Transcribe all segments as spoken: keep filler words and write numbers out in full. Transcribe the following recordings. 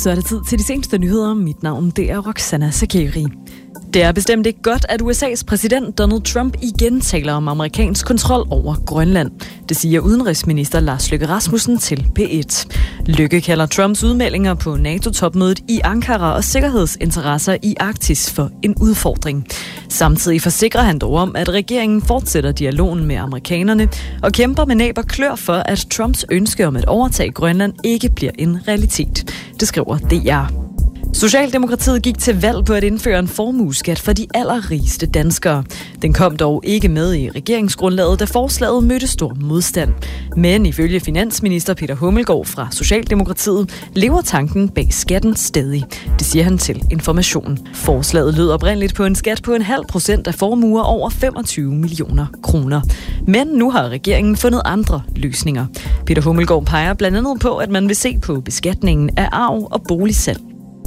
så er det tid til de seneste nyheder. Mit navn det er Roxana Sakeri. Det er bestemt ikke godt, at U S A's præsident Donald Trump igen taler om amerikansk kontrol over Grønland. Det siger udenrigsminister Lars Løkke Rasmussen til P et. Løkke kalder Trumps udmeldinger på NATO-topmødet i Ankara og sikkerhedsinteresser i Arktis for en udfordring. Samtidig forsikrer han dog om, at regeringen fortsætter dialogen med amerikanerne og kæmper med næb og klør for, at Trumps ønske om at overtage Grønland ikke bliver en realitet. Det skriver D R. Socialdemokratiet gik til valg på at indføre en formueskat for de allerrigeste danskere. Den kom dog ikke med i regeringsgrundlaget, da forslaget mødte stor modstand. Men ifølge finansminister Peter Hummelgaard fra Socialdemokratiet lever tanken bag skatten stadig. Det siger han til Information. Forslaget lød oprindeligt på en skat på en halv procent af formuer over femogtyve millioner kroner. Men nu har regeringen fundet andre løsninger. Peter Hummelgaard peger blandt andet på, at man vil se på beskatningen af arv og boligsalg.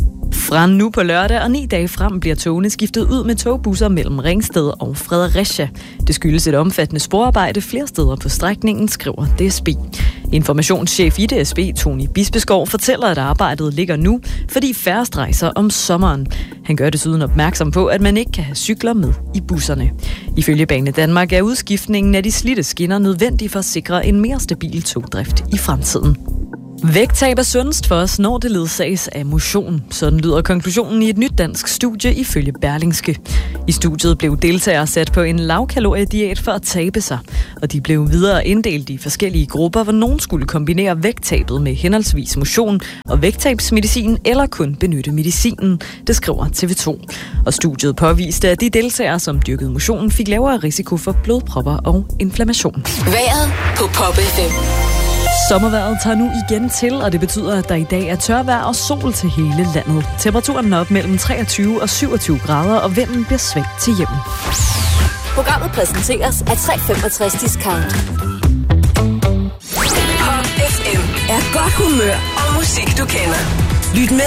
Fra nu på lørdag og ni dage frem bliver togene skiftet ud med togbusser mellem Ringsted og Fredericia. Det skyldes et omfattende sporarbejde flere steder på strækningen, skriver D S B. Informationschef i D S B, Tony Bispeskov, fortæller, at arbejdet ligger nu, fordi færrest rejser om sommeren. Han gør desuden opmærksom på, at man ikke kan have cykler med i busserne. Ifølge Bane Danmark er udskiftningen af de slidte skinner nødvendig for at sikre en mere stabil togdrift i fremtiden. Vægttab er sundest for os, når det ledsages af motion. Sådan lyder konklusionen i et nyt dansk studie ifølge Berlingske. I studiet blev deltagere sat på en lavkaloriediæt for at tabe sig, og de blev videre inddelt i forskellige grupper, hvor nogen skulle kombinere vægttabet med henholdsvis motion og vægttabsmedicin eller kun benytte medicinen, det skriver T V to. Og studiet påviste, at de deltagere, som dyrkede motion, fik lavere risiko for blodpropper og inflammation. Vejret på Pop F M. Sommervejret tager nu igen til, og det betyder, at der i dag er tørvejr og sol til hele landet. Temperaturen er op mellem treogtyve og syvogtyve grader, og vinden bliver svag til hjemmen. Programmet præsenteres af tre femogtres Discount. Pop F M er godt humør og musik, du kender. Lyt med